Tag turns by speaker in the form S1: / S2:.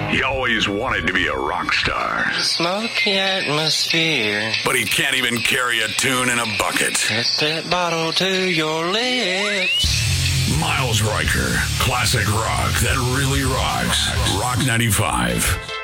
S1: He always wanted to be a rock star.
S2: Smoky atmosphere.
S1: But he can't even carry a tune in a bucket.
S2: Put that bottle to your lips.
S1: Miles Riker, classic rock that really rocks. Rock 95.